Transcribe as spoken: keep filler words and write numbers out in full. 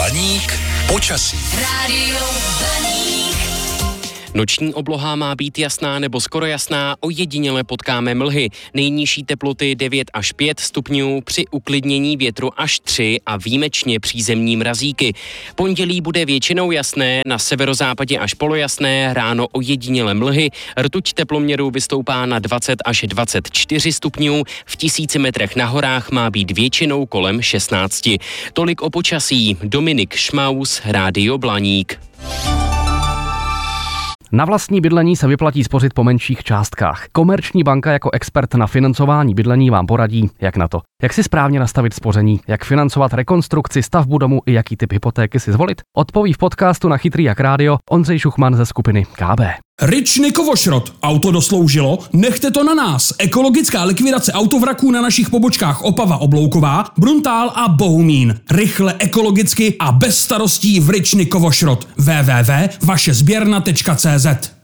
Blaník počasí. Rádio Blaník. Noční obloha má být jasná nebo skoro jasná, ojediněle potkáme mlhy. Nejnižší teploty devět až pět stupňů, při uklidnění větru až tři a výjimečně přízemní mrazíky. Pondělí bude většinou jasné, na severozápadě až polojasné, ráno ojediněle mlhy, rtuť teploměru vystoupá na dvacet až dvacet čtyři stupňů, v tisíci metrech na horách má být většinou kolem šestnáct. Tolik o počasí. Dominik Šmaus, Rádio Blaník. Na vlastní bydlení se vyplatí spořit po menších částkách. Komerční banka jako expert na financování bydlení vám poradí, jak na to. Jak si správně nastavit spoření, jak financovat rekonstrukci, stavbu domu i jaký typ hypotéky si zvolit, odpoví v podcastu na Chytrý jak rádio Ondřej Šuchman ze skupiny K B. Ryčny Kovošrot. Auto dosloužilo? Nechte to na nás. Ekologická likvidace autovraků na našich pobočkách Opava Oblouková, Bruntál a Bohumín. Rychle, ekologicky a bez starostí v Ryčny Kovošrot. w w w tečka vaše sběrna tečka cé zet